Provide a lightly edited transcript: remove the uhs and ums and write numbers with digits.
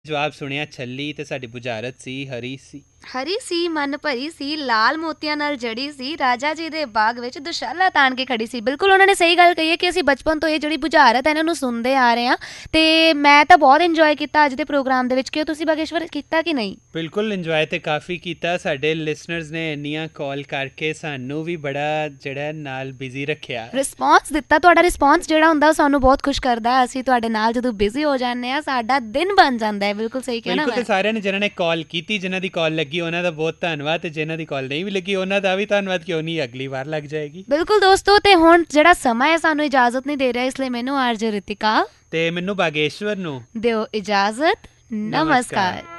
ਜਵਾਬ ਸੁਣਿਆ ਛੱਲੀ ਤੇ ਸਾਡੀ ਬੁਝਾਰਤ ਸੀ ਹਰੀ ਸੀ। ਹਰੀ ਸੀ ਮਨ ਭਰੀ ਸੀ, ਲਾਲ ਮੋਤੀਆਂ ਨਾਲ ਜੜੀ ਸੀ, ਰਾਜਾ ਜੀ ਦੇ ਬਾਗ ਵਿੱਚ ਦੁਸ਼ਾਲਾ ਤਾਣ ਕੇ ਖੜੀ ਸੀ। ਬਿਲਕੁਲ ਉਹਨਾਂ ਨੇ ਸਹੀ ਗੱਲ ਕਹੀ ਹੈ ਕਿ ਅਸੀਂ ਬਚਪਨ ਤੋਂ ਇਹ ਜਿਹੜੀ ਬੁਝਾਰਤ ਹੈ ਇਹਨਾਂ ਨੂੰ ਸੁਣਦੇ ਆ ਰਹੇ ਹਾਂ ਤੇ ਮੈਂ ਤਾਂ ਬਹੁਤ ਇੰਜੋਏ ਕੀਤਾ ਅੱਜ ਦੇ ਪ੍ਰੋਗਰਾਮ ਦੇ ਵਿੱਚ। ਕਿ ਤੁਸੀਂ ਬਾਗੇਸ਼ਵਰ ਕੀਤਾ ਕਿ ਨਹੀਂ? ਬਿਲਕੁਲ ਇੰਜੋਏ ਤੇ ਕਾਫੀ ਕੀਤਾ। ਸਾਡੇ ਲਿਸਨਰਸ ਨੇ ਇੰਨੀਆਂ ਕਾਲ ਕਰਕੇ ਸਾਨੂੰ ਵੀ ਬੜਾ ਜਿਹੜਾ ਨਾਲ ਬਿਜ਼ੀ ਰੱਖਿਆ, ਰਿਸਪੌਂਸ ਦਿੱਤਾ। ਤੁਹਾਡਾ ਰਿਸਪੌਂਸ ਜਿਹੜਾ ਹੁੰਦਾ ਉਹ ਸਾਨੂੰ ਬਹੁਤ ਖੁਸ਼ ਕਰਦਾ ਹੈ। ਅਸੀਂ ਤੁਹਾਡੇ ਨਾਲ ਜਦੋਂ ਬਿਜ਼ੀ ਹੋ ਜਾਂਦੇ ਹਾਂ ਸਾਡਾ ਦਿਨ ਬਣ ਜਾਂਦਾ ਹੈ। ਬਿਲਕੁਲ ਸਹੀ ਕਹਿਣਾ। ਬਿਲਕੁਲ। ਤੇ ਸਾਰਿਆਂ ਨੇ ਜਿਨ੍ਹਾਂ ਨੇ ਕਾਲ ਕੀਤੀ, ਜਿਨ੍ਹਾਂ ਦੀ ਕਾਲ ਲੱਗੀ ਉਹਨਾਂ ਦਾ ਬਹੁਤ ਧੰਨਵਾਦ, ਤੇ ਜਿਨ੍ਹਾਂ ਦੀ ਕਾਲ ਨਹੀਂ ਵੀ ਲੱਗੀ ਉਹਨਾਂ ਦਾ ਵੀ ਧੰਨਵਾਦ। ਕਿਉਂ ਨਹੀਂ, ਅਗਲੀ ਵਾਰ ਲੱਗ ਜਾਏਗੀ। ਬਿਲਕੁਲ ਦੋਸਤੋ, ਤੇ ਹੁਣ ਜਿਹੜਾ ਸਮਾਂ ਹੈ ਸਾਨੂੰ ਇਜਾਜ਼ਤ ਨਹੀਂ ਦੇ ਰਿਹਾ, ਇਸ ਲਈ ਮੈਨੂੰ ਆਰਜੇ ਰਿਤਿਕਾ ਤੇ ਮੈਨੂੰ ਬਾਗੇਸ਼ਵਰ ਨੂੰ ਦਿਓ ਇਜਾਜ਼ਤ। ਨਮਸਕਾਰ।